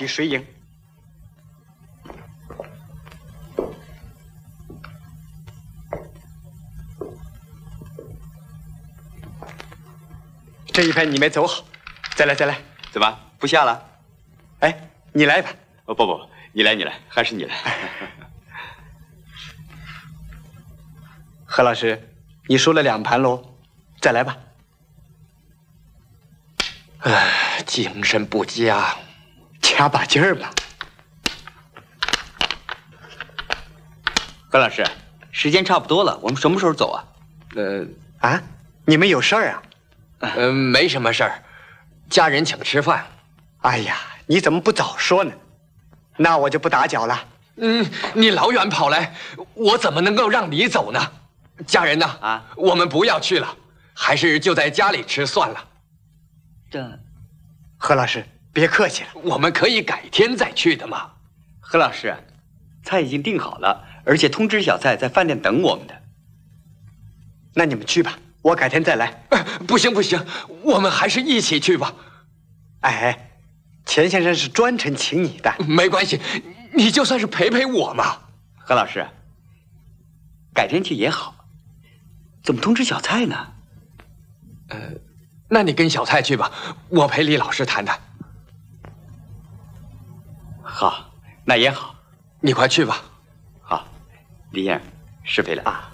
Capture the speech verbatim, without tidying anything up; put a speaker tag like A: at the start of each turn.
A: 底谁赢？这一盘你没走好，再来再来。
B: 怎么不下了？
A: 哎，你来吧。
B: 哦不不，你来你来，还是你来。
A: 何老师，你输了两盘喽，再来吧。
C: 唉，精神不佳，
A: 加把劲儿吧。
B: 何老师，时间差不多了，我们什么时候走啊？
C: 呃
A: 啊，你们有事儿啊？
C: 呃，没什么事儿，家人请吃饭。
A: 哎呀，你怎么不早说呢？那我就不打搅了。
C: 嗯，你老远跑来，我怎么能够让你走呢？家人呢？啊，我们不要去了，还是就在家里吃算了。
B: 这，
A: 何老师，别客气了，
C: 我们可以改天再去的嘛。
B: 何老师，菜已经订好了，而且通知小蔡在饭店等我们的。
A: 那你们去吧，我改天再来。
C: 呃、不行不行，我们还是一起去吧。
A: 哎，钱先生是专程请你的。
C: 没关系，你就算是陪陪我嘛。
B: 何老师，改天去也好。怎么通知小蔡呢？
C: 呃，那你跟小蔡去吧，我陪李老师谈谈。
B: 好，那也好。
C: 你快去吧。
B: 好，李先生，失陪了啊。